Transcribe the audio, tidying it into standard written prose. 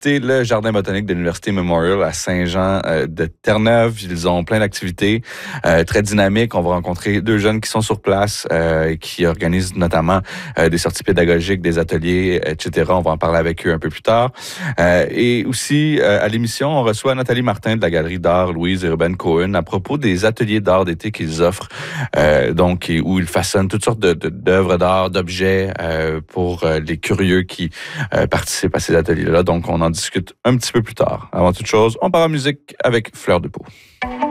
visiter le jardin botanique de l'Université Memorial à Saint-Jean de Terre-Neuve. Ils ont plein d'activités très dynamiques. On va rencontrer 2 jeunes qui sont sur place et qui organisent notamment des sorties pédagogiques, des ateliers, etc. On va en parler avec eux un peu plus tard. Et aussi, à l'émission, on reçoit Nathalie Martin de la Galerie d'art Louise et Ruben Cohen à propos des ateliers d'art d'été qu'ils offrent, donc où ils façonnent toutes sortes d'œuvres d'art, d'objets pour les curieux qui participent à ces ateliers-là. Donc, on en discute un petit peu plus tard. Avant toute chose, on part en musique avec Fleur de Peau.